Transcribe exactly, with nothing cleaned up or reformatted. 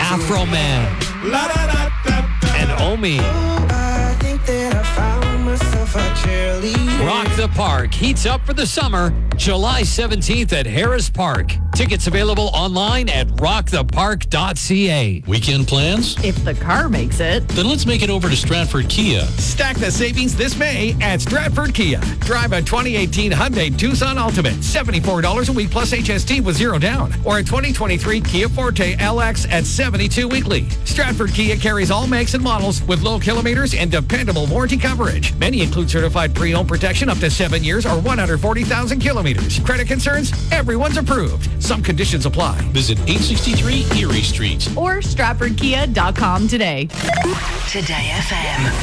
Afro Man, and Omi. I think that I found myself a cheerleader. Rock the Park heats up for the summer, July seventeenth at Harris Park. Tickets available online at rock the park dot c a. Weekend plans? If the car makes it. Then let's make it over to Stratford Kia. Stack the savings this May at Stratford Kia. Drive a twenty eighteen Hyundai Tucson Ultimate, seventy-four dollars a week plus H S T with zero down. Or a twenty twenty-three Kia Forte L X at seventy-two weekly. Stratford Kia carries all makes and models with low kilometers and dependable warranty coverage. Many include certified pre-owned protection up to seven years or one hundred forty thousand kilometers. Credit concerns? Everyone's approved. Some conditions apply. Visit eight sixty-three Erie Street. Or stratford kia dot com today. Today F M.